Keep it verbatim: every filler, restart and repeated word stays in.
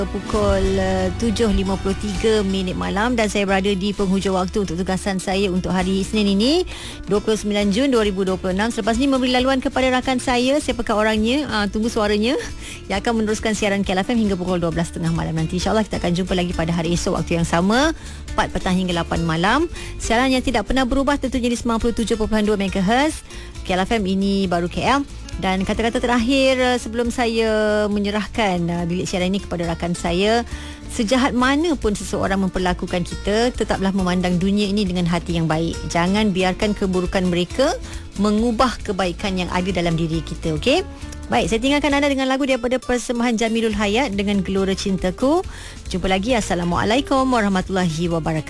Pukul uh, tujuh lima puluh tiga minit malam dan saya berada di penghujung waktu untuk tugasan saya untuk hari Isnin ini dua puluh sembilan Jun dua ribu dua puluh enam. Selepas ini memberi laluan kepada rakan saya, siapakah orangnya, uh, tunggu suaranya, yang akan meneruskan siaran K L F M hingga pukul dua belas tiga puluh malam nanti. InsyaAllah kita akan jumpa lagi pada hari esok waktu yang sama, empat petang hingga lapan malam. Siaran yang tidak pernah berubah tentunya di sembilan puluh tujuh perpuluhan dua megahertz K L F M ini baru K L. Dan kata-kata terakhir uh, sebelum saya menyerahkan uh, bilik siaran ini kepada rakan saya, sejahat mana pun seseorang memperlakukan kita, tetaplah memandang dunia ini dengan hati yang baik. Jangan biarkan keburukan mereka mengubah kebaikan yang ada dalam diri kita, okey? Baik, saya tinggalkan anda dengan lagu daripada persembahan Jamilul Hayat dengan Gelora Cintaku. Jumpa lagi. Assalamualaikum warahmatullahi wabarakatuh.